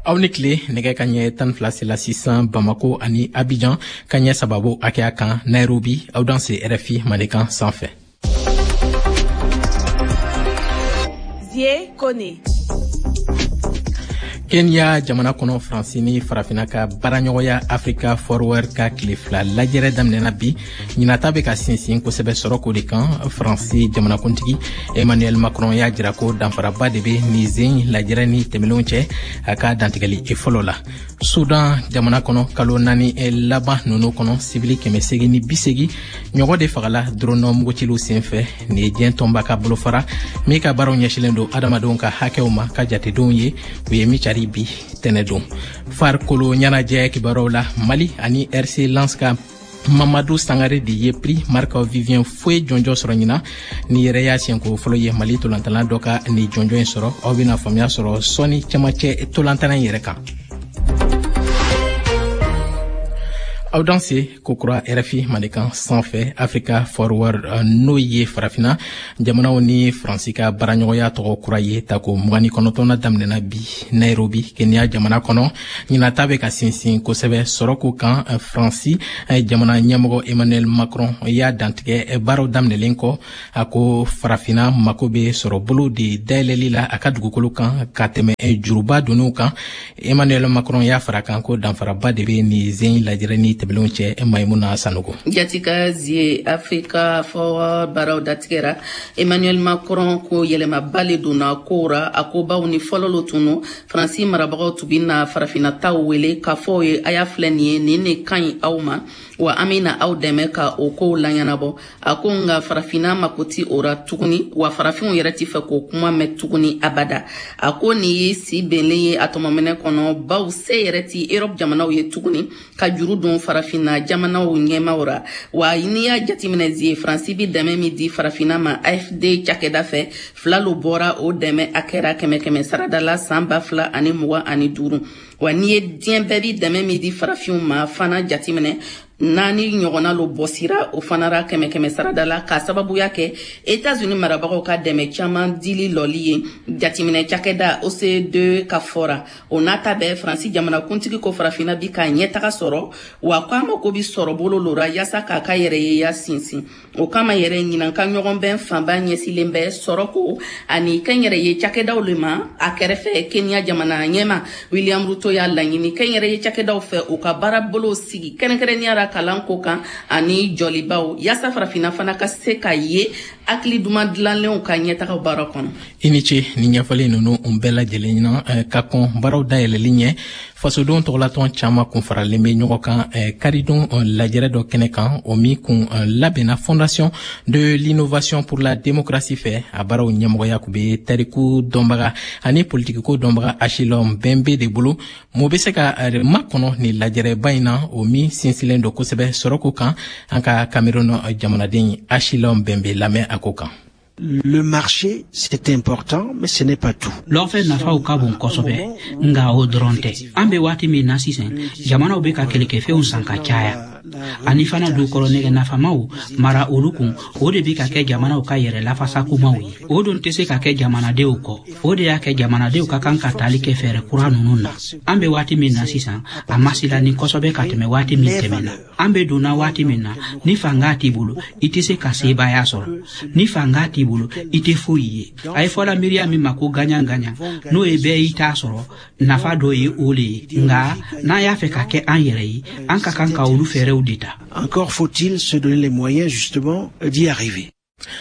aw ni tile nɛgɛ ka ɲɛ 12 la sisan Bamako ani Abidjan ka ɲɛ sababu hakɛya kan Nairobi aw dan se RFI Malikan sanfɛ. Zie Kone. Kenya jamana kɔnɔ Faransi ni farafina ka baaraɲɔgɔnya Africa Forward ka tile fila lajɛrɛ daminɛna bi ɲinata bɛ ka sinsin kosɛbɛ sɔrɔko de kan. Faransi jamanakuntigi Emmanuel Macron y'a jira ko danfaraba de bɛ nin zen lajɛrɛ ni tɛmɛlenw cɛ a ka dantigɛli fɔlɔ la. Sudan jamana kɔnɔ kalo 4 laban ninnu kɔnɔ sibili 880 ɲɔgɔn de fagala drone mugutilu senfɛ. Ni ye diɲɛ tɔnba ka bolofara min ka baaraw ɲɛsilen don adamadenw ka hakɛw ma ka jatedenw ye u ye micari bi tɛnɛdon. Farikolo ɲɛnajɛ kibaruw la Mali ani RC Lens ka Mamadou Sangare de ye prix Marc Vivien Foe jɔnjɔ sɔrɔ ɲina ni yɛrɛ y'a siɲɛko fɔlɔ ye Mali tolantalan dɔ ka ni jɔnjɔ in sɔrɔ. Aw bɛna faamuya sɔrɔ sɔni cɛmancɛ tolantalan yɛrɛ kan. Aw dan se kokura RFI Malikan sanfɛ Africa Forward n'o ye farafina jamanaw ni Faransi ka baaraɲɔgɔnya tɔgɔ kura ye tako 29 daminɛna bi Nairobi Kenya jamana kɔnɔ ɲinata bɛ ka sinsin kosɛbɛ sɔrɔko kan. Faransi jamana ɲɛmɔgɔ Emmanuel Macron y'a dantigɛ baaraw daminɛlen kɔ a ko farafina mako bɛ sɔrɔ bolo de dayɛlɛli la a ka dugukolo kan ka tɛmɛ juruba donniw kan. Emmanuel Macron y'a fara kan ko danfaraba de bɛ nin zen lajɛrɛ ni tɛmɛlenw cɛ. Maimuna Sanogo jatika zie Africa Forward baraw datigɛra. Emmanuel Macron ko yɛlɛma bale donna kora a ko baw ni fɔlɔlo tunu Faransi marabagaw tubina farafina taw wele ka fɔ ye a y'a filɛ nin ye nin ne kaɲi aw ma wa an bɛna aw dɛmɛ ka o kow laɲanabɔ. A ko nka farafina mako ti ora tuguni wa farafinw yɛrɛ ti fɛ k'o kuma mɛn tuguni abada. A ko nin ye si bɛnlen ye a tɔmɔminɛ kɔnɔ baw se yɛrɛ ti Europe jamanaw ye tuguni ka juru don farafina jamanaw ɲɛmaw ra wa n'i y'a jateminɛ zie Faransi bi dɛmɛ min di farafina ma AFD cakɛda fɛ filalo bɔra o dɛmɛ a kɛra 100 saradala san 2025 wa n'i ye diɲɛ bɛɛ bi dɛmɛ min di farafinw ma fana jateminɛ naani ɲɔgɔnna lo bɔsira o fana ra 100 saradala ka sababuya kɛ États-Unis marabagaw ka dɛmɛ caman dili lɔli ye. Jateminɛ cakɛda OCDE ka fɔra o nata bɛ Faransi jamanakuntigi ko farafina bi ka ɲɛtaga sɔrɔ wa ko a mako bi sɔrɔ bolo lora yasa k'a ka yɛrɛ ye ya sinsin. O kama yɛrɛ ɲinanka ɲɔgɔn bɛn fanba ɲɛsilen bɛ sɔrɔko ani kɛn yɛrɛ ye cakɛdaw le ma a kɛrɛfɛ Kenya jamana ɲɛma William Ruto y'a laɲini kɛn yɛrɛ ye cakɛdaw fɛ u ka baara bolo sigi kɛrɛnkɛrɛnniyara kalan ko kan ani jɔlibaw yasa farafina fana ka se ka ye akili duman dilanlenw ka ɲɛtaga baara kɔnɔ. I ni ce ni ɲɛfɔlen ninnu bɛɛ lajɛlen na ka kɔn baaraw dayɛlɛli ɲɛ fasodenw tɔgɔlatɔn caman kun faralen bɛ ɲɔgɔn kan karidon lajɛrɛ dɔ kɛnɛ kan o min kun labɛnna Fondation de l'innovation pour la démocratie fɛ a baaraw ɲɛmɔgɔya kun bɛ tariku dɔnbaga ani politikiko dɔnbaga Achillon Bembe de bolo. Mun bɛ se ka makɔnɔ ni lajɛrɛba in na o min sinsilen don kosɛbɛ sɔrɔko kan an ka Cameroun jamanaden Achillon Bembe lamɛn a ko kan. Le marché, c'est important, mais ce n'est pas tout. L'offre nafaw ka bon kosɛbɛ nga o dɔrɔn tɛ. An bɛ waati min na sisan jamanaw bɛ ka kɛlɛkɛfɛnw san ka caya. Ani fana dukɔrɔ nɛgɛ nafamaw mara olu kun o de bi ka kɛ jamanaw ka yɛrɛ lafasakumaw ye. O don tɛ se ka kɛ jamanadenw kɔ. O de y'a kɛ jamanadenw ka kan ka tali kɛ fɛɛrɛ kura ninnu na. An bɛ waati min na sisan a masilani kosɛbɛ ka tɛmɛ waati min tɛmɛna. An bɛ donna waati min na ni fanga t'i bolo i tɛ se ka seebaya sɔrɔ. Ni fanga t'i bolo i tɛ foyi ye. A ye fɔla miiriya min ma ko gagnant n'o ye bɛɛ y'i t'a sɔrɔ nafa dɔ ye o le ye. Nga n'a y'a fɛ ka kɛ an yɛrɛ ye an ka kan ka olu fɛɛrɛw de ta. Encore faut-il se donner les moyens justement d'y arriver.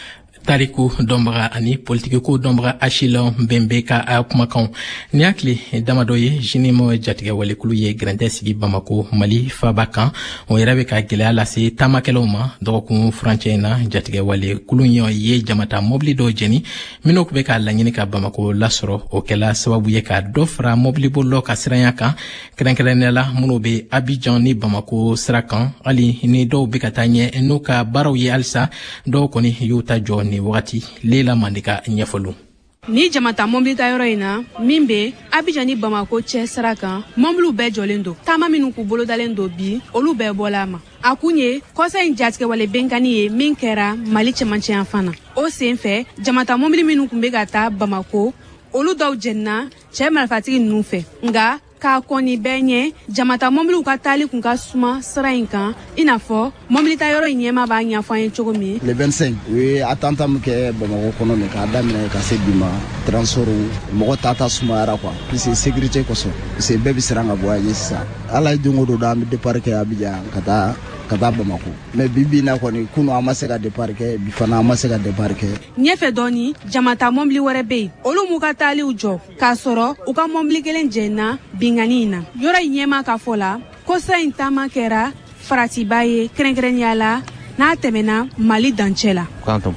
Tariku dɔnbaga ani politikiko dɔnbaga Achillon Bembe ka kumakanw ni hakili damadɔ ye Jinimo jatigɛ walekulu ye grɛntɛ sigi Bamako Mali faba kan o yɛrɛ bɛ ka gɛlɛya lase taamakɛlaw ma dɔgɔkun furancɛ in na jatigɛ walekulu ye jamata mobili dɔw jɛni minnu bɛ ka laɲini ka Bamako lasɔrɔ o kɛla sababu ye ka dɔ fara mobili bolɔ ka siranya kan kɛrɛnkɛrɛnnenya la minnu bɛ Abidjan ni Bamako sira kan hali ni dɔw bɛ ka taa ɲɛ n'u ka baaraw ye halisa dɔw kɔni y'u ta jɔ ni wagati Leila Mandika ɲɛfɔlu. Ni jamata mobili ta yɔrɔ in na min bɛ Abidjan ni Bamako cɛ sira kan mobiliw bɛɛ jɔlen don taama minnu k'u bolodalen don bi olu bɛɛ bɔla a ma. A kun ye kɔsa in jatigɛwale bɛnkani ye min kɛra Mali cɛmancɛ yan fana. O sen fɛ jamata mobili minnu kun bɛ ka taa Bamako olu dɔw jɛnna cɛ marifatigi ninnu fɛ nka k'a kɔni bɛɛ ɲɛ jamata mobiliw ka taali kun ka suma sira in kan i n'a fɔ mobilita yɔrɔ in ɲɛma b'a ɲɛfɔ an ye cogo min. Le 25 u ye attentat min kɛ Bamako kɔnɔ nin k'a daminɛ ka se bi ma transport mɔgɔ tata sumayara quoi puisque sécurité kosɔn parce que bɛɛ bɛ siran ka bɔ an ye sisan ala ye don o don da an bɛ départ kɛ Abidjan ka taa Bamako mais bibi na kɔni kunu an ma se ka départ kɛ bi fana an ma se ka départ kɛ. ɲɛfɛ dɔɔni jamata mobili wɛrɛ bɛ yen olu m'u ka taaliw jɔ k'a sɔrɔ u ka mobili kelen jɛnna bingani in na yɔrɔ in ɲɛma ka fɔ la ko sira in taama kɛra faratiba ye kɛrɛnkɛrɛnnenya la n'a tɛmɛna Mali dancɛ la.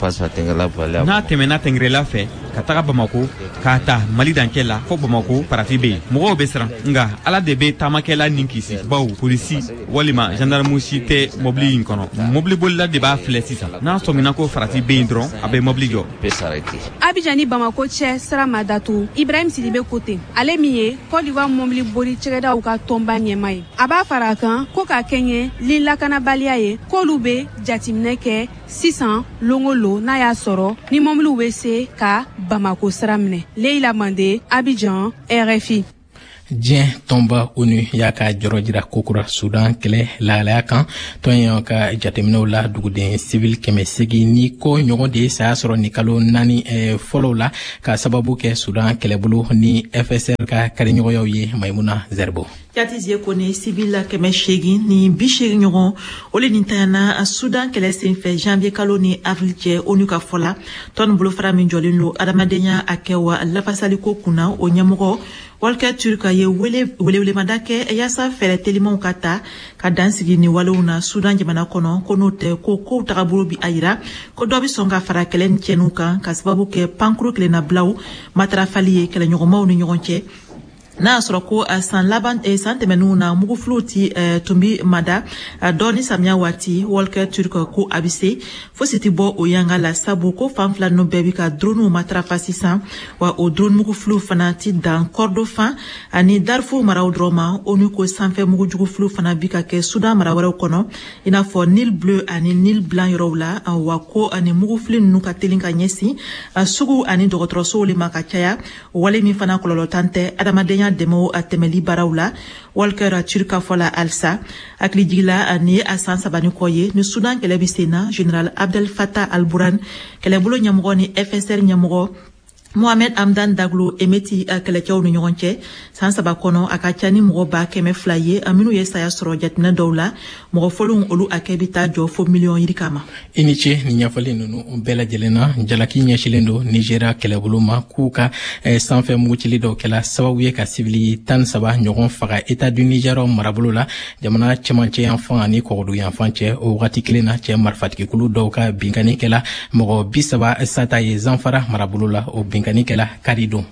n'a tɛmɛna Tɛngɛrɛla fɛ ka taga Bamako k'a ta Mali dancɛ la fo Bamako farati bɛ yen mɔgɔw bɛ siran nka ala de bɛ taamakɛla nin kisi baw polisi walima gendarme si tɛ mobili in kɔnɔ mobili bolila de b'a filɛ sisan n'a sɔmina ko farati bɛ yen dɔrɔn a bɛ mobili jɔ. Abidjan ni Bamako cɛ sira ma datugu Ibrahim Sidibe ko ten ale min ye Côte d'Ivoire mobili boli cɛkɛdaw ka tɔnba ɲɛma ye a b'a fara a kan ko ka kɛɲɛ ni lakanabaliya ye k'olu bɛ jateminɛ kɛ sisan longolo n'a y'a sɔrɔ ni mobiliw bɛ se ka Bamako sira minɛ. Leila Mande, Abidjan, RFI. Diɲɛ tɔnba ONU y'a ka jɔrɔ jira kokura Sudan kɛlɛ lahalaya kan tɔn ka jateminɛw la duguden civil 800 ni ko ɲɔgɔn de saya sɔrɔ ni kalo 4 fɔlɔw la ka sababu kɛ Sudan kɛlɛbolo ni FSR ka kariɲɔgɔnyaw ye Maimuna Zerbo. Jatizie kone civil 800 ni 80 ɲɔgɔn ole ni tayana Sudan kɛlɛ senfɛ janvier kalo ni avril cɛ ONU ka fɔla tɔn bolofara min jɔlen lo adamadenya a kɛ wa lafasaliko kunna o ɲɛmɔgɔ Walker Turka ye welewelemada kɛ yaasa fɛɛrɛ telimanw ka ta ka dansigi ni walew na Sudan jamana kɔnɔ ko n'o tɛ ko kow tagabolo bi a yira ko dɔ bi sɔn ka fara kɛlɛ ni cɛnninw kan ka sababu kɛ pankuru kelennabilaw matarafali ye kɛlɛɲɔgɔnmaw ni ɲɔgɔn cɛ. N'a sɔrɔ ko san tɛmɛnninw na mugufiliw ti tumbi mada dɔ ni samiya waati Walker Turka ko a bɛ se fosi ti bɔ o yanga la sabu ko fan fila ninnu bɛɛ bi ka droniw matarafa sisan wa o drone mugufiliw fana ti dan Kordofan ani Darfur maraw dɔrɔn ma ONU ko sanfɛ mugujugufiliw fana bi ka kɛ Sudan mara wɛrɛw kɔnɔ i n'a fɔ Nil Bleu ani Nil Blanc yɔrɔw la wa ko ani mugufili ninnu ka teli ka ɲɛsin sugu ani dɔgɔtɔrɔsow le ma ka caya wale min fana kɔlɔlɔ tan tɛ adamadenya dɛmɛw a tɛmɛli baaraw la Walker Turka fɔla alisa hakili jigila ni a san 3 kɔ ye ni Sudan kɛlɛ bi sen na General Abdel Fattah al-Burhan kɛlɛbolo ɲɛmɔgɔ ni FSR ɲɛmɔgɔ Mohamed Hamdan Daglo emeti kɛlɛcɛw ni ɲɔgɔn cɛ san 3 kɔnɔ a ka ca ni mɔgɔ 200,000 ye minnu ye saya sɔrɔ jateminɛ dɔw la mɔgɔ fɔlɔw olu a kɛ bi taa jɔ fo miliyɔn yiri kama. I ni ce ni ɲɛfɔli ninnu bɛɛ lajɛlen na jalaki ɲɛsilen don Nigeria kɛlɛbolo ma k'u ka sanfɛ mugutili dɔw kɛla sababu ye ka sivili 13 ɲɔgɔn faga État du Niger marabolo la jamana cɛmancɛ yanfan ani kɔgɔdu yanfan cɛ o wagati kelen na cɛ marifatigikulu dɔw ka binkani kɛla mɔgɔ 30 sata ye Zamfara marabolo la o Kanikela Karidon.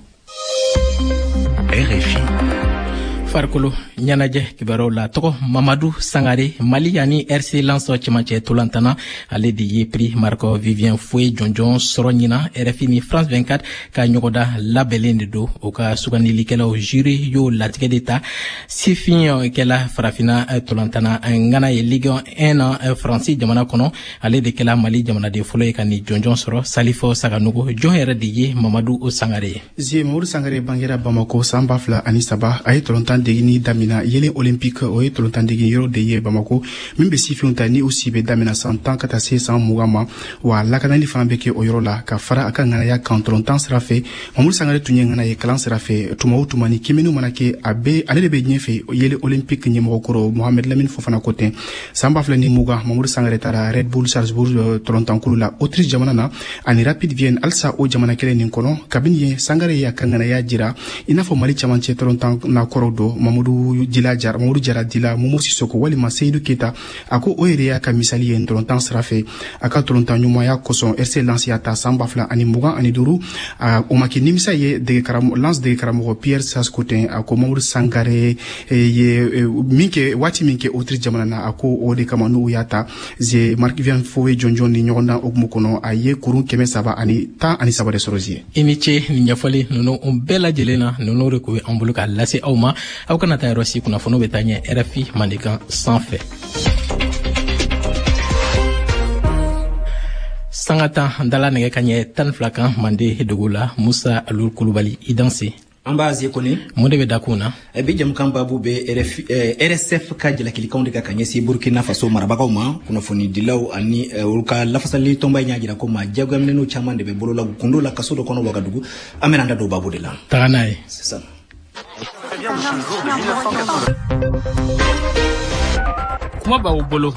RFI. Farkolo ɲanajɛ kibaruw la tɔgɔ Mamadou Sangare Mali yani RC Lanso cɛmancɛ tolantana ale de ye prix Marco Vivien Foe jɔnjɔn sɔrɔ ɲina RFI ni France 24 ka ɲɔgɔnda labɛnlen de don o ka sugandilikɛlaw jury y'o latigɛ de ta sifin kɛla farafina tolantana ngana ye Ligue 1 na Faransi jamana kɔnɔ ale de kɛla Mali jamanaden fɔlɔ ye ka ni jɔnjɔn sɔrɔ Salifo Saganugo jɔn yɛrɛ de ye Mamadou Sangare. Mamadou Sangare bangera Bamako san 2003 a ye tolontan degini damina yelen olympique o ye tolontan degini yɔrɔ de ye Bamako min bɛ sifinw ta ni o si bɛ damina san 10 ka taa se san 20 ma wa lakanali fana bɛ kɛ o yɔrɔ la ka fara a ka ŋanaya kan tolontan sira fɛ Mamadou Sangare tun ye ŋana ye kalan sira fɛ tuma o tuma ni kimɛnniw mana kɛ ale de bɛ ɲɛfɛ yelen olympique ɲɛmɔgɔkɔrɔ Mohamed Lamine Fofana ko ten san 2020 Mamadou Sangare taara Red Bull Salzburg tolontankulu la Autriche jamana na ani Rapid Vienne halisa o jamana kelen nin kɔnɔ kabini ye Sangare ye a ka ŋanaya jira i n'a fɔ Mali camancɛ tolontan na kɔrɔ do Mamadou Jara Dila Momo Sissoko walima Seydou Keita a ko o yɛrɛ y'a ka misali ye tolontan sira fɛ a ka tolontan ɲumanya kosɔn RC Lens y'a ta san 2025 o ma kɛ nimisa ye Lens dege karamɔgɔ Pierre Saskoten a ko Mamadou Sangare ye waati min kɛ Autriche jamana na a ko o de kama n'u y'a ta ze Marc Vivien Foe jɔnjɔn ni ɲɔgɔn na okumu kɔnɔ a ye kurun 313 de sɔrɔ zie. I ni ce ni ɲɛfɔli ninnu bɛɛ lajɛlen na ninnu de ko an bolo ka lase aw ma aw kana taa yɔrɔ si kunnafoniw bɛ taa ɲɛ RFI Mandenkan sanfɛ. Sangata dala nɛgɛ ka ɲɛ 12 kan Mande Dogo la Musa Alul Kulubali i danse. ambazi koni munde be dakuna bi jam kan babu be RSF ka jela kilikan de ka kanyesi Burkina Faso marabaka ma kuna foni dilaw ani ulka lafasali tomba nya jira ko ma jagam nenu chama de be bolola kundo la kaso do kono wagadugu amenanda do babu de la taganai c'est ça. Kuma ba bolo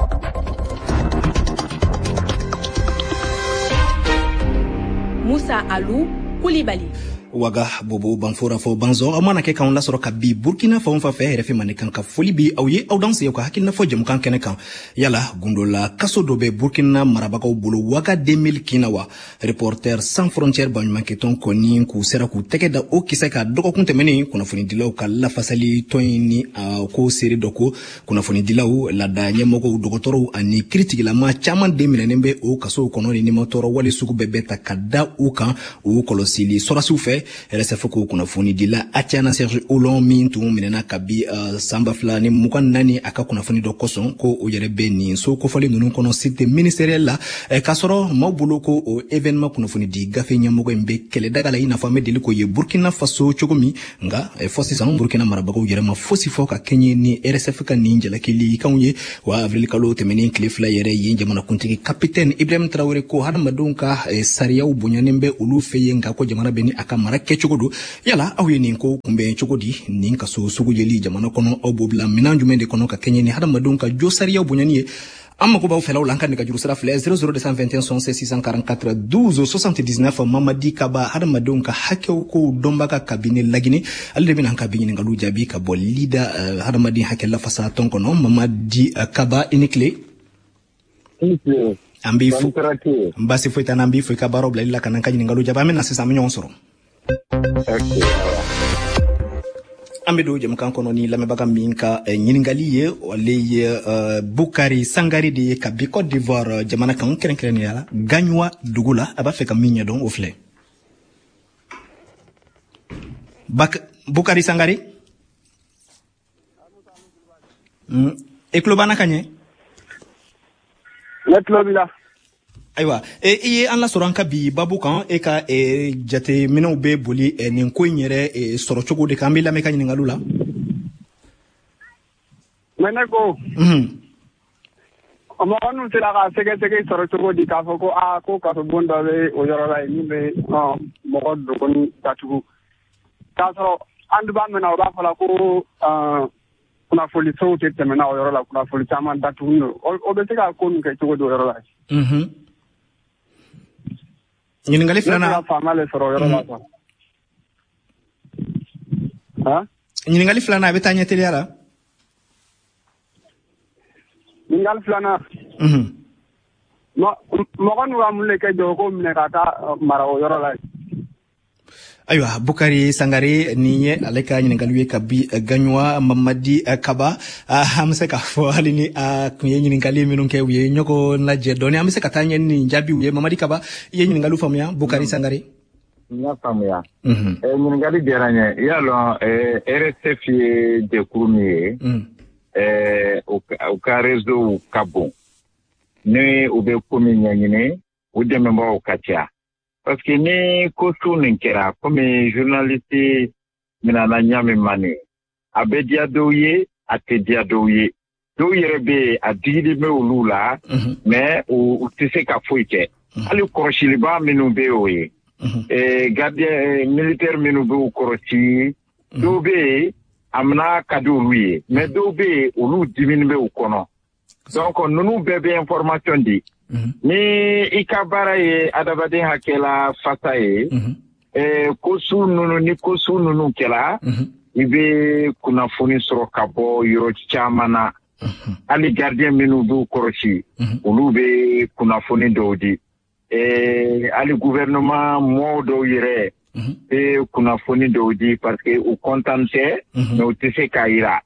Moussa Alou Koulibaly waga bobo banfora fo banzo amana ke kan la soro ka bi Burkina fa on fa fe refi man kan ka foli bi awye aw danse ko hakilna fo jam kan kene kan yala gundola kaso do be Burkina marabaka bolo waga 2000 kinawa reporter sans frontières ban man ke ton koni ku sera ku teke da o kisa ka doko kunte meni kuna foni dilaw ka la fasali toyni ko seri doko kuna foni dilaw la da nyemoko dokotoro ani critique la ma chaman 2000 nembe o kaso kono ni motoro wali suku bebeta kada o kan o kolosili sora sufe RSF ko kuna foni dila Atiana Serge Olon mintu minena kabi samba flani mukan nani aka kuna foni do koson ko o yere beni so ko fali nunu kono site ministériel la kasoro mabulo ko o événement kuna foni di gafe nyamogo mbe kele daga la ina fami dili ko ye Burkina Faso chogomi nga fosi san Burkina marabago yere ma fosi foka kenye ni RSF ka ninja la kili kanye wa avril kalo temeni cliff la yere yinja mana kuntiki capitaine Ibrahim Traoré ko hadama donka sariya ubunyanembe ulu feye nga ko jamana beni aka mara ke chogodo yala awye ni ko kumbe chogodi ni nka so sugu jeli jamana kono obobla minanju mende kono ka kenye ni hadama donka jo sariya ubunyanie amma ko baw felaw lankan ka juru sara fle 00221 644 12 79 Mamadi Kaba hadama donka hakew ko dombaka kabine lagini alde bin hanka bin ngalu jabi ka bol leader hadama di hakella fasa ton kono Mamadi Kaba inikle ambi fu mbasi fu tanambi fu ka baro bla illa kanan kanyi ngalu jaba men asisa minyon soro ambedo jam kan kono ni lame baga minka nyiningali ye wale Bukari Sangari de Kabi Côte d'Ivoire jamana kan kren yala ganywa dugula aba feka minya don ofle Bukari Sangari eklobana kanye Netlobila aywa iye an la soranka bi babu kan e ka jate minw be boli nin ko nyere soro chogo de kan bi la meka nyingalu la meneko ama onu tira ka sege soro chogo di ka foko ko ka so bonda be o yoro la ni be mo ko do kon tatugo ka so andu ba mena ba fala ko kuna foli so te mena o yoro la kuna foli chama tatugo o be tira ko nu ke chogo do yoro la nyiningali flana nyiningali flana be tanya teliara nyiningali flana mo kanu amule ke jogo mne kata marawo yoro la aywa Bukari Sangari niye aleka nyiningali kabi ganywa Mamadi Kaba hamse ka fo halini kunye nyiningali minunke wiye nyoko na jedoni hamse katanya ni njabi wiye Mamadi Kaba ye nyiningali famuya Bukari Sangari nya famuya nyiningali deranye yalo RSF de kurumi o ka rezo kabo ne ube kumi nyanyine udeme mwa ukatia parce que ni kosu ninkera comme journaliste minana nyame mani abedia doye ate dia doye rebe adili me ulula mais ou tise ka foike ali koroshiliba minu be oye gardien militaire minu be korochi dobe amna kadouye mais dobe ulu dimine be ukono donc nous bebe information di ni ikabara ye adabade hakela fasa ye kosu nunu kela ibe kuna funi soro kabo yoro chamana ali gardien minu du korochi ulu be kuna funi dodi ali gouvernement modo yere kuna funi dodi parce que u contente no tise kaira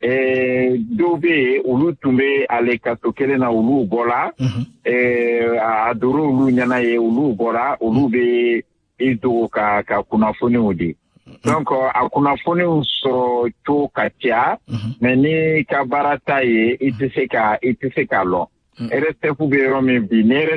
dobe ulu tumbe ale katokele na ulu bola adoro ulu nyana ye ulu bola ulu be ido ka kunafoni udi donc akunafoni so to katia meni kabarata ye itise ka lo RSF be romi bi RSF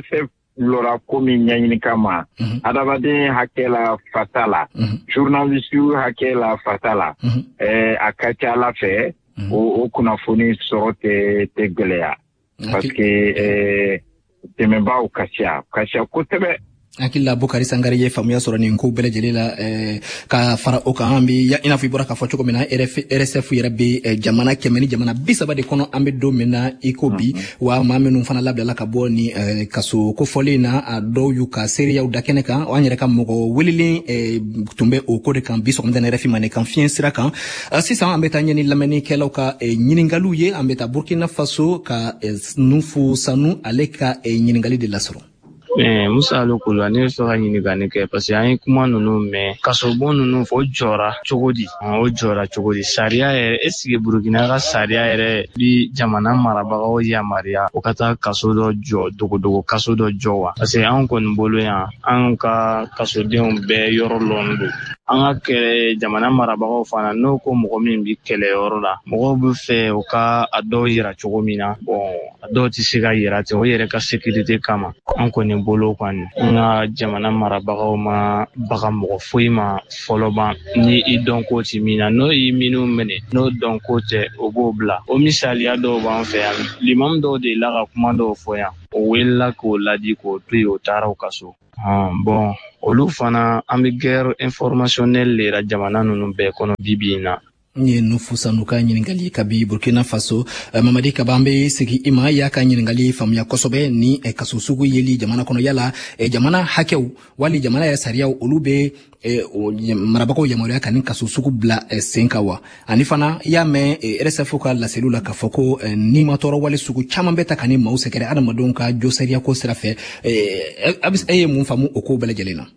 lora komi ɲɛɲini kama adamaden hakɛ la fasa la journaliste hakɛ la fasa la a ka ca Ala fɛ o kunnafoni sɔrɔ tɛ gwɛlɛya parce que dɛmɛbaaw ka ca kosɛbɛ. Hakilila Bukari Sangare ye faamuya sɔrɔ nin ko bɛɛ lajɛlen la ka fara o kan an bɛ ina fɔ i bɔra k'a fɔ cogo min na RSF yɛrɛ bɛ jamana 100 ni jamana 30 de kɔnɔ an bɛ don min na i ko bi wa maa minnu fana labilala ka bɔ ni kaso kofɔlen na a dɔw y'u ka seereyaw da kɛnɛ kan an yɛrɛ ka mɔgɔ welelen tun bɛ o ko de kan bi sɔgɔmada RFI ma ne kan fiɲɛ sira kan sisan an bɛ taa ɲɛni lamɛnnikɛlaw ka ɲininkaliw ye an bɛ taa Burkina Faso ka Nufu Sanu ale ka ɲininkali de lasɔrɔ. Musa Alokolo ne fɛ ka ɲininkali kɛ parce que an ye kuma ninnu mɛn kasobon ninnu fɔ o jɔra cogo di sariya yɛrɛ est-ce que Burkina ka sariya yɛrɛ bi jamana marabagaw yamaruya o ka taa kaso dɔ jɔ dogodogo kaso dɔ jɔ wa parce que an kɔni bolo yan an ka kasodenw bɛɛ yɔrɔ lɔn don an ka kɛlɛ jamana marabagaw fana n'o ko mɔgɔ min bi kɛlɛyɔrɔ la mɔgɔw bɛ fɛ u ka a dɔw yira cogo min na a dɔw tɛ se ka yira ten o yɛrɛ ka sécurité kama an kɔni bolo kɔni an ka jamana marabagaw ma baga mɔgɔ foyi ma fɔlɔ ban ni i dɔn ko ti min na n'o y'i minnu minɛ n'o dɔn ko tɛ o b'o bila o misaliya dɔw b'an fɛ yan limamu dɔw de la ka kuma dɔw fɔ yan o welela k'o ladi k'o to yen o taara u ka so bon olu fana an bɛ guerre informationnelle de la jamana ninnu bɛɛ kɔnɔ bibi in na. Nye Nufu Sanu ka ɲininkali kabi Burkina Faso Mamadi Kaba an bɛ segi i ma y'a ka ɲininkali faamuya kosɛbɛ ni kaso sugu yeli jamana kɔnɔ yala jamana hakɛw wali jamana yɛrɛ sariyaw olu bɛ marabagaw yamaruya ka nin kaso sugu bila sen kan wa ani fana y'a mɛn RSF ka laseliw la k'a fɔ ko ni ma tɔɔrɔ wali sugu caman bɛ ta ka ni maaw sɛgɛrɛ adamadenw ka jo sariya ko sira fɛ e ye mun faamu o ko bɛɛ lajɛlen na.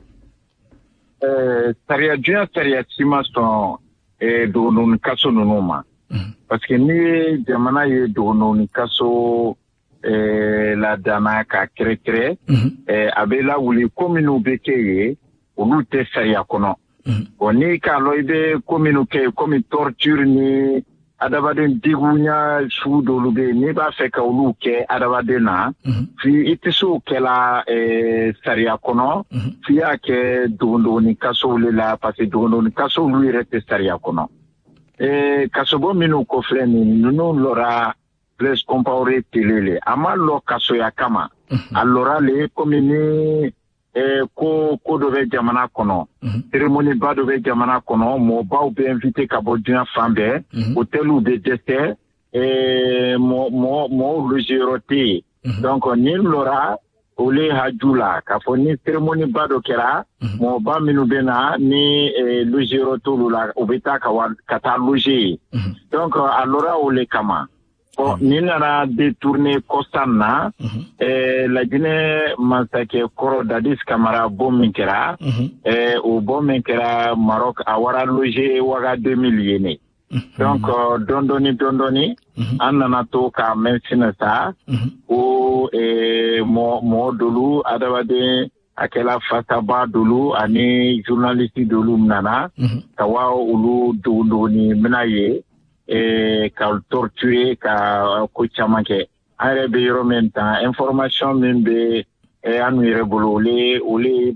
Sariya si ma sɔn dogononin kaso ninnu ma parce que ni jamana ye dogononin kaso ladana ka kɛrɛkɛrɛ a bɛ lawuli ko minnu bɛ kɛ ye olu tɛ sariya kɔnɔ bon ni k'a lɔ i bɛ ko minnu kɛ komi torture ni adamaden digunya sugu dɔw bɛ yen n'i b'a fɛ ka olu kɛ adamaden na fi i tɛ se o kɛla sariya kɔnɔ f'i y'a kɛ dogodogonin kasow le la parce que dogodogonin kasow olu yɛrɛ tɛ sariya kɔnɔ kasobon minnu kɔfilɛ nin ninnu lɔra place compaoré télé le a ma lɔ kasoya kama a lɔra le komi ni ko dɔ bɛ jamana kɔnɔ cérémonie ba dɔ bɛ jamana kɔnɔ mɔgɔbaw bɛ invité ka bɔ diɲɛ fan bɛɛ hôteliw bɛ dɛsɛ mɔgɔw logeyɔrɔ tɛ yen donc ni lɔra olu haju la k'a fɔ ni cérémonie ba dɔ kɛra mɔgɔba minnu bɛ na ni logeyɔrɔ t'olu la u bɛ taa ka taa loger donc a lɔra o le kama. Bon, ni nana détourné kɔsan na Laginɛ masakɛ kɔrɔ Dadis Camara bɔ min kɛra o bɔ min kɛra Maroc a wara loger waga 2000 ye ne donc dɔndɔni an nana to ka mɛn sinɛ sa ko mɔgɔ dolu adamaden a kɛla fasaba dolu ani journaliste dolu nana ka wa olu dogoni mina ye ka torturer ka ko caman kɛ an yɛrɛ bɛ yɔrɔ min tan information min bɛ an yɛrɛ bolo ole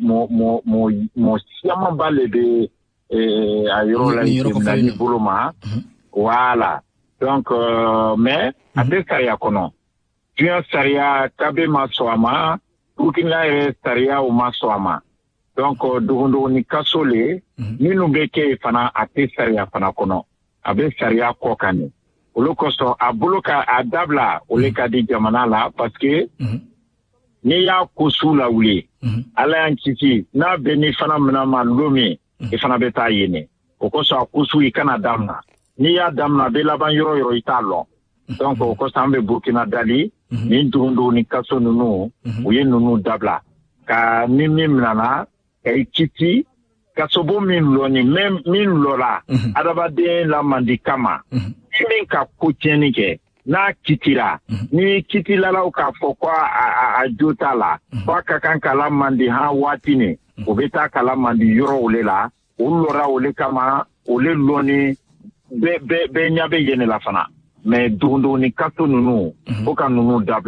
mɔ siaman ba le bɛ a yɔrɔ la tribunal bolo ma voilà donc mais a bɛ sariya kɔnɔ diɲɛ sariya kabe ma sɔn a ma Burkina yɛrɛ sariya o ma sɔn a ma donc dogodogonin kaso le minnu bɛ kɛ fana a tɛ sariya fana kɔnɔ a bɛ sariya kɔ kan ne olu kosɔn a bolo ka a dabila ole ka di jamana la parce que n'i y'a ko su la wuli ala y'an kisi n'a bɛ ni fana mina ma don min i fana bɛ taa yen o kosɔn a ko su i kana damina n'i y'a damina a bɛ laban yɔrɔ yɔrɔ i t'a lɔn donc o kosɔn an bɛ Burkina dali ni dogodogonin kaso ninnu u ye ninnu dabila ka ni min minana ka i kisi kasobo min lɔni min lɔra adamaden la mandi kama min ka ko tiɲɛni kɛ n'a kitira ni kitilalaw k'a fɔ ko a jo t'a la ko a ka kan kala mandi han waati ne o bɛ taa kala mandi yɔrɔ o le la o lɔra o le kama o le lɔni bɛɛ ɲɛ bɛ yen la fana mais dogodogonin kaso ninnu fo ka ninnu dabila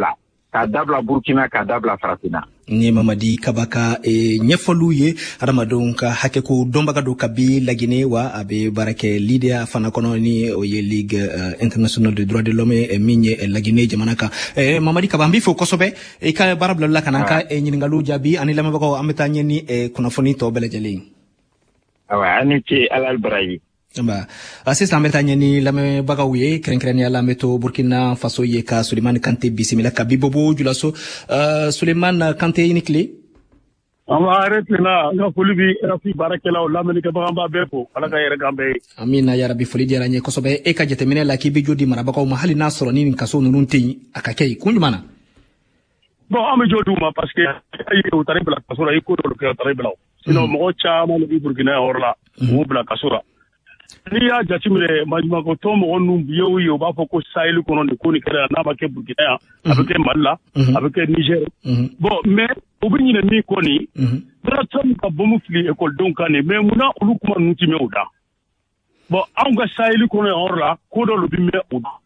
k'a dabila Burkina k'a dabila Farafina. Ni Mamadi Kabaka ɲɛfɔliw ye adamadenw ka hakɛ ko dɔnbaga do kabi Lagine wa a bɛ baara kɛ Lydia fana kɔnɔ ni o ye Ligue internationale des droits de l'homme min ye Lagine jamana kan. Mamadi Kaba an b'i fo kosɛbɛ i ka baara bila la ka na ka ɲininkaliw jaabi ani lamɛnbagaw an bɛ taa ɲɛ ni kunnafoni tɔ bɛɛ lajɛlen. Awa ani ce Alal Barayi. Sisan an bɛ taa ɲɛ ni lamɛnbagaw ye kɛrɛnkɛrɛnnenya la an bɛ to Burkina Faso ye ka Sulemani Kante bisimila ka bi Bobo Julaso. Sulemani Kante i ni tile. An b'a arrêté la n ka foli bi RFI baarakɛlaw lamɛnnikɛbaga b'a bɛɛ fo Ala ka hɛrɛ k'an bɛɛ ye. Amina yarabi foli diyara n ye kosɛbɛ e ka jateminɛ la k'i bɛ jo di marabagaw ma hali n'a sɔrɔ ni nin kaso ninnu tɛ yen a ka kɛ yen kun jumɛn na. Bon an bɛ jo d'u ma parce que u taara bila kaso la i ko dɔw kɛ u taara bila sinon mɔgɔ caman de bɛ Burkina yan yɔrɔ la u b'u bila kaso la. N'i y'a jateminɛ maɲumantɔ mɔgɔ ninnu bi ye u b'a fɔ ko Sahel kɔnɔ nin ko nin kɛra n'a ma kɛ Burkina yan a bɛ kɛ Mali la a bɛ kɛ Niger. Bon mais u bɛ ɲinɛ min kɔ nin Donald Trump ka bombe fili ekɔlidenw kan nin mais munna olu kuma ninnu ti mɛn o da. Bon anw ka Sahel kɔnɔ yan yɔrɔ la ko dɔ bɛ mɛn o da.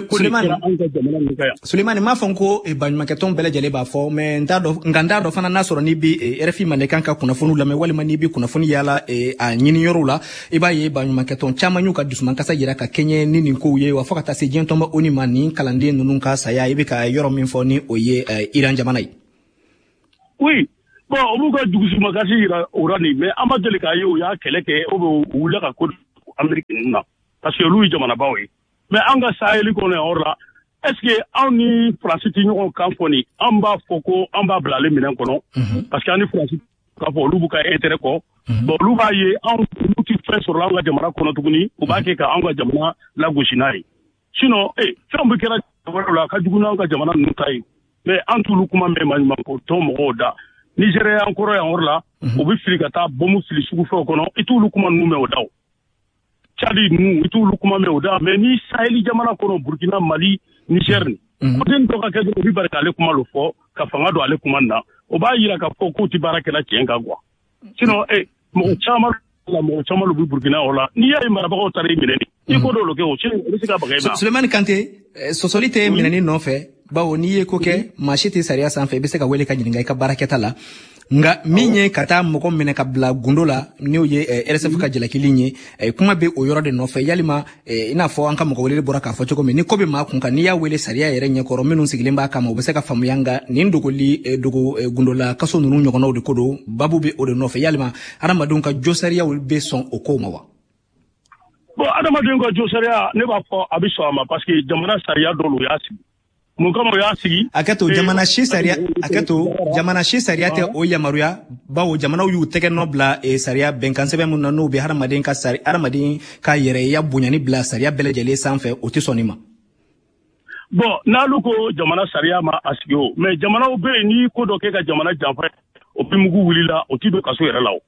Sulemani m'a fɔ ko baɲumankɛtɔn bɛɛ lajɛlen b'a fɔ mais nka n t'a dɔn fana n'a sɔrɔ n'i bɛ RFI Mandenkan ka kunnafoniw lamɛn walima n'i bɛ kunnafoni yaala a ɲiniyɔrɔw la i b'a ye baɲumankɛtɔn caman y'u ka dusumankasa yira ka kɛɲɛ ni nin kow ye wa fo ka taa se diɲɛ tɔnba ONU ma nin kalanden ninnu ka saya i bɛ ka yɔrɔ min fɔ ni o ye Iran jamana ye. Oui. Bon o b'u ka dusumankasi yira o yɔrɔ nin mais an ma deli k'a ye u y'a kɛlɛ kɛ u wulila ka ko Amérique ninnu na parce que olu ye jamanabaw ye mais an ka Sahel kɔnɔ yan yɔrɔ la est ce que anw ni Faransi tɛ ɲɔgɔn kan fɔ nin an b'a fɔ ko an b'a bila ale minɛn kɔnɔ parce que an ni Faransi k'a fɔ olu b'u ka intérêt kɔ bon olu b'a ye anw olu tɛ fɛn sɔrɔ an ka jamana kɔnɔ tuguni u b'a kɛ ka an ka jamana lagosi n'a ye sinon fɛnw bɛ kɛra jamana la ka jugu n'an ka jamana ninnu ta ye mais an t'olu kuma mɛn maɲumantɔ mɔgɔw da Nigéria yan kɔrɔ yan yɔrɔ la u bɛ fili ka taa bombe fili sugufɛnw kɔnɔ i t'olu kuma ninnu mɛn o da o. Tchadi ninnu i t'olu kuma mɛn o da mais ni Sahel jamana kɔnɔ Burkina Mali Niger ni côté dɔ ka kɛ dɔrɔn u bɛ bari k'ale kuma lo fɔ ka fanga don ale kuma na o b'a yira k'a fɔ k'u tɛ baara kɛla tiɲɛ kan quoi sinon mɔgɔ caman lu bɛ Burkina o la n'i y'a ye marabagaw taara i minɛ ni i ko dɔw kɛ o sinon o bɛ se ka baga i ma. Sulemani Kante sɔsɔli tɛ minɛni nɔfɛ bawo n'i ye ko kɛ maa si tɛ sariya sanfɛ i bɛ se ka wele ka ɲininka i ka baarakɛta la nka min ye ka taa mɔgɔ minɛ ka bila gundo la n'o ye RSF ka jalakili ye kuma bɛ o yɔrɔ de nɔfɛ yalima i n'a fɔ an ka mɔgɔ wele bɔra k'a fɔ cogo min ni ko bɛ maa kun kan n'i y'a wele sariya yɛrɛ ɲɛkɔrɔ minnu sigilen b'a kama u bɛ se ka faamuya nka nin dogo gundola kaso ninnu ɲɔgɔnnaw de ko don babu bɛ o de nɔfɛ yalima adamadenw ka jo sariyaw bɛ sɔn o kow ma wa. Bon adamadenw ka jo sariya ne b'a fɔ a bɛ sɔn a ma parce que jamana sariya dɔw y'a sigi. Akato jamana si sariya tɛ o yamaruya bawo jamanaw y'u tɛgɛ nɔ bila sariya bɛnkan sɛbɛn mun na n'o bɛ hadamaden ka yɛrɛya bonyani bila sariya bɛɛ lajɛlen sanfɛ o tɛ sɔn nin ma. Bon n'alu ko jamana sariya ma a sigi o mais jamanaw bɛ yen n'i ko dɔ kɛ ka jamana janfa o bɛ mugu wulila o t'i don kaso yɛrɛ la o.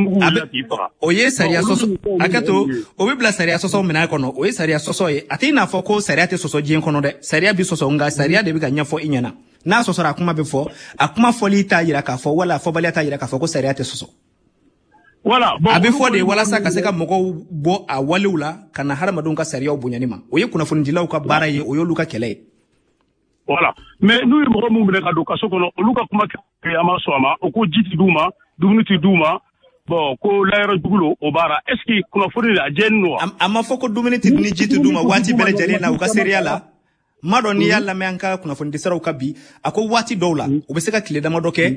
O ye sariya sɔsɔ akato o bɛ bila sariya sɔsɔ minɛ kɔnɔ o ye sariya sɔsɔ ye a tɛ n'a fɔ ko sariya tɛ sɔsɔ diɲɛ kɔnɔ dɛ sariya bi sɔsɔ nka sariya de bɛ ka ɲɛfɔ i ɲɛna n'a sɔsɔra a kuma bɛ fɔ a kuma fɔli t'a yira k'a fɔ wala fɔbaliya t'a yira k'a fɔ ko sariya tɛ sɔsɔ voilà a bɛ fɔ de walasa ka se ka mɔgɔw bɔ a walew la ka na hadamadenw ka sariyaw bonyani ma o ye kunnafonidilaw ka baara ye o y'olu ka kɛlɛ ye. Voilà mais n'u ye mɔgɔ minnu minɛ ka don kaso kɔnɔ olu ka kuma kɛ a ma sɔn a ma o ko ji ti d'u ma dumuni ti d'u ma. Bon ko layɔrɔ jugulo o baara est ce que kunnafoni la jɛni no a ma fɔ ko dumuni tɛ ni ji tɛ d'u ma waati bɛɛ lajɛlen na u ka seereya la ma dɔn n'i y'a lamɛn an ka kunnafoni disiraw ka bi a ko waati dɔw la u bɛ se ka tile damadɔ kɛ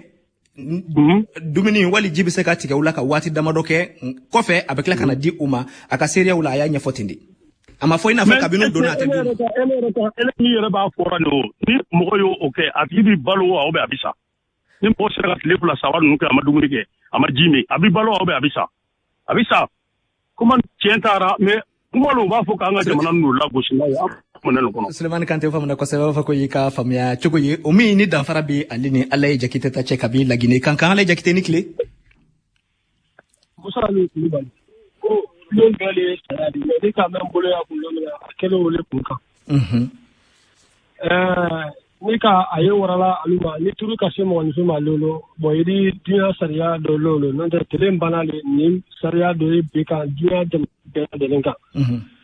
dumuni wali ji bɛ se ka tigɛ u la ka waati damadɔ kɛ kɔfɛ a bɛ tila ka na di u ma a ka seereyaw la a y'a ɲɛfɔ ten de a ma fɔ i n'a fɔ kabini donna a tɛ d'u ma. Ni yɛrɛ b'a fɔra nin o ni mɔgɔ y'o kɛ a tigi bɛ balo wa ou bien a bɛ sa ni mɔgɔ sera ka tile fila saba ninnu kɛ a ma dumuni kɛ a ma ji min a bɛ balo ou bien a bɛ sa kuma tiɲɛ taara mais kuma dɔw b'a fɔ k'an ka jamana ninnu lagosi n'a ye Sulemani Kante famana kosɛbɛ b'a fɔ ko i ka faamuya cogo ye o min ni danfara bɛ ale ni ala ye Jakite ta cɛ kabi Lagine kan ala ye Jakite ni tile. Musa ni Kulibali ko don bɛɛ ye saya de ye ka mɛn bolo ya kun don a kɛlen wele kun kan. Ni ka a ye warala alu ma ni turu ka se mɔgɔninfin ma lolo bon i di diɲɛ sariya dɔ lolo n'o tɛ tele banna le ni sariya dɔ ye bi kan diɲɛ bɛɛ lajɛlen kan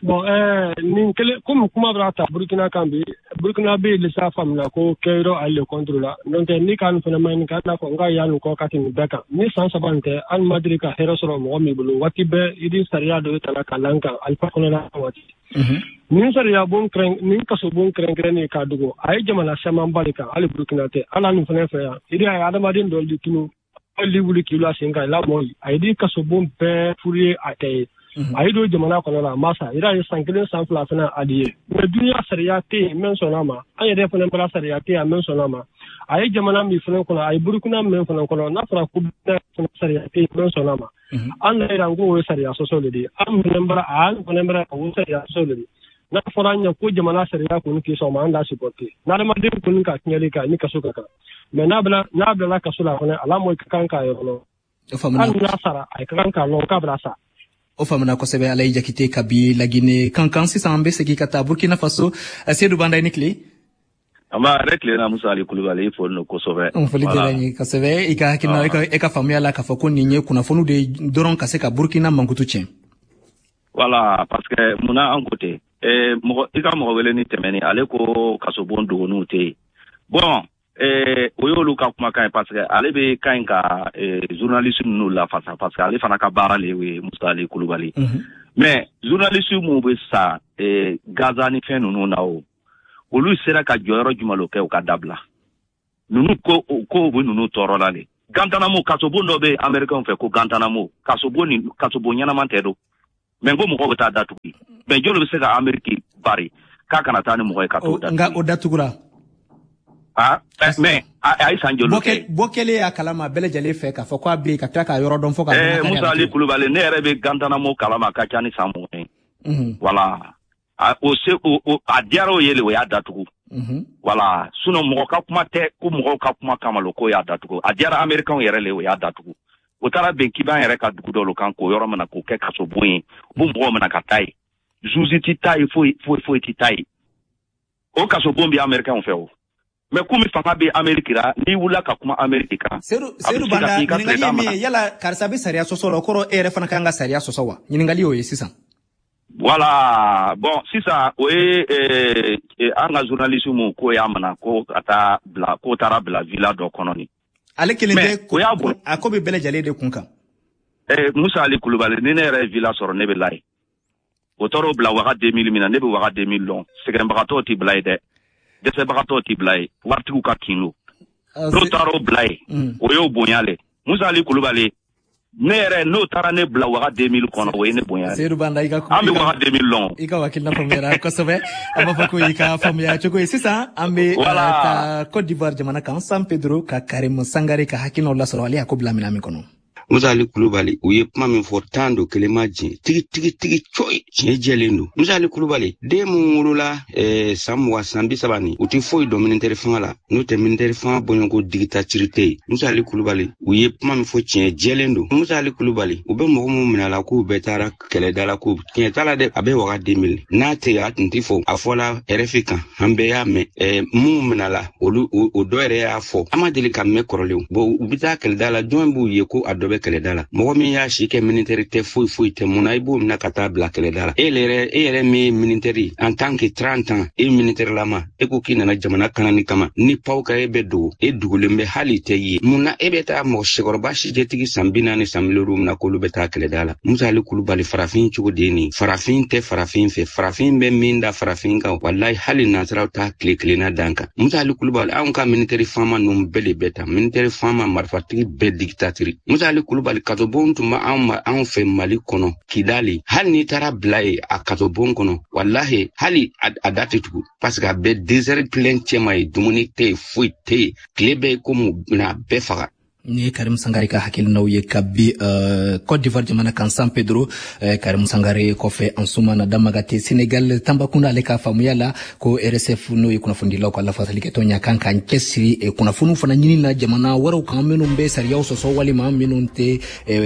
Bon, comme Brata, Burkina Kambi, Burkina Bay, les femmes, la co-cairo à le contrôle. Donc, ni kan phénomène kata konga yanu ko katin beka. Ni sans sabante, al madrika herosoro momi bulu, watibe, idi saria de talaka lanka, alfa kola wati. Ni saria bon kren, ni kaso bon kren kadugo. Ay jamana sama balika, al Burkina te, ala nu fene fe ya. Idi ay adamadin dol dikinu, ali wuli kila singa la moy. Ay di kaso bon pe furie ate. Aido jamana kono masa ira ye sankelen sanfla fana adiye me dunya sariyate men sonama ayede fana bra sariyate men sonama ay jamana mi fana kono ay burkina men fana kono na fara ku sariyate men sonama an ira ngo sariya so solidi am nembra an nembra ko sariya solidi na fara nya ko jamana sariya ko ni so ma anda sipote na ma de ko ni ka nyali ka ni ka so ka me na bla ka so la fana ala mo kan ka yo no an na sara ay kan ka lo ka bra sa o famana ko sebe alay jakite kabi lagine kankan sisan be segi kata Burkina Faso Seydou Banda nikli ama rekle na Musa Ali Kulubali fo no ko sobe on foli derani ka sebe ika kina eka famia la ka fako ninye kuna fonu de doron ka se ka Burkina mankutu chen voilà parce que muna en côté mo ika mo wele ni temeni ale ko kasobondo no te bon oyolu ka kuma kan parce que ale be kan ka journalisme no la face parce que ale fana ka bara lewe Musa Ali Kulubali mais journalisme mo be sa Gaza ni fen no na o olu sera ka joro jumalo ke o ka dabla nunu ko bo nunu toro la le gantana mo kasobondo be american fe ko gantana mo kasobo nyana mantedo mais ngo mo ko ta datu mais jolo be se ka ameriki bari ka kana tani mo ko ka to nga o datugura mais ay sanjolo bokele ya kalama bele jale fe ka fo ko abi ka taka yoro don fo ka Musa Ali Kulubali ne rebe gantana mo kalama ka chani samu voilà o adiaro yele o ya datugu voilà suno mo ka kuma te ko mo ka kuma kamalo ko ya datugu adiara american yere le o ya datugu o tara ben kiban yere ka dugu do lo kan ko yoro mana ko ke ka so boyin bu mo mana ka tai juziti tai fo ti tai o ka so bombi american fe o mais comme fama be amerikira ni wula ka kuma amerika seru Banda ningali mi yala karsabe sariya soso lo koro ere fana kanga sariya soso wa ningali o yesisan voilà bon sisa o anga journalisme ko yamana ko ata bla ko tara bla villa do kononi ale kelende ko akobe bele jale de kunka Musa Ali Kulubali ni ne re villa soro ne be lay o toro bla waga 2000 mina ne be waga 2000 long segem bagato ti blay de se bagato ti blay wartu ka kinu no taro blay o yo bonyale Musa Ali Kulubali nere no tara ne bla waga 2000 kono o ne bonyale Seydou Banda ika ko ambe waga 2000 long ika wakil na famera ko sobe ama fako ika famia choko sisa ambe ta Côte d'Ivoire jamana kan San Pedro ka Karim Sangare ka hakino la soro ali akobla minami kono Musa Ali Kulubali uye kuma min fo tando kelemaji tigi choi chenjelendo Musa Ali Kulubali de murula samwa sambi sabani uti foi do ministère fangala no te ministère fang bongo dictaturité Musa Ali Kulubali uye kuma min fo chenjelendo Musa Ali Kulubali ube mo minala ko betara kele dala ko tala de abe waga 2000 na te atinti fo afola RFK hambe ya me mu minala olu o doere ya fo amadeli kam me korole bo ubita kele dala jombu yeko adobe kele dala mo mi ya shike militaire te foi te munaibu na kata bla kele dala ere mi militaire en tant que 30 ans et militaire lama e ko kina na jamana kanani kama ni pauka ebe do e dugulembe hali te yi muna ebe ta mo shigorba shi je tigi sambina ni samlorum na kolu beta kele dala Musa Ali Kulubali farafin chugo deni farafin te farafin fe farafin be minda farafin ka wallahi hali nasra ta kle na danka Musa Ali Kulubali an ka militaire fama num bele beta militaire fama marfatigi be dictature Musa Ali Kulubali katobon tuma an fe Mali kono Kidali hali ni tara blaye a katobon kono wallahi hali adate tugu parce que be desert plein tema dumuni te fuite klebe komu na befaga ni Karim Sangare ka hakil nawye kabi Côte d'Ivoire jamana kan San Pedro Karim Sangare ko fe ansuma na damagate Senegal tambakuna le ka famuyala ko RSF no ikuna fundi law ko la fasali ke tonya kan kan kesri kuna funu fana nyini na jamana waro kan menu be sariya so wali ma minunte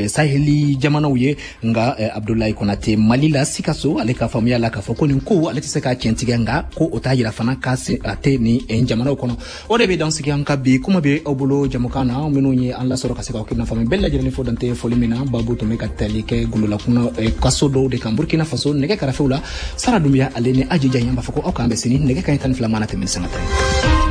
saheli jamana uye nga Abdoulaye Konate Malila sikaso ale ka famuyala ka foko ni ko ale tiseka kentiga nga ko otahira fana ka se ate ni jamana kono o de be dans ki an kabi kuma be obulo jamukana menu ye an lasɔrɔ ka se k'aw kibina faamu bɛɛ lajɛlen fo dante foli min na babu tun bɛ ka tali kɛ gundolakuna kaso dɔw de kan Burkina Faso nɛgɛ karafew la Sara Dumbuya ale ni Aji Diagne b'a fɔ ko aw k'an bɛn sini nɛgɛ kanɲɛ 12 mana tɛmɛ ni sanga ta ye